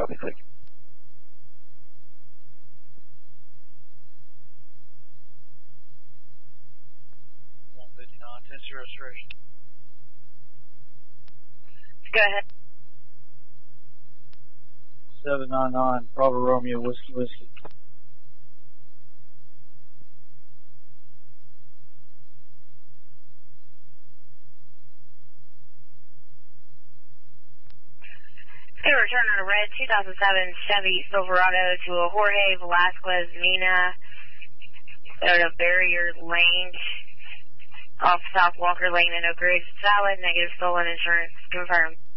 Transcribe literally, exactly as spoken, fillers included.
copy, click. one fifty-nine, test your restoration. Go ahead. seven nine nine, Bravo Romeo, Whiskey Whiskey. Hey, return on a red two thousand seven Chevy Silverado to a Jorge Velasquez Mina at a Barrier Lane off South Walker Lane in Oak Ridge. Valid, negative stolen insurance confirmed.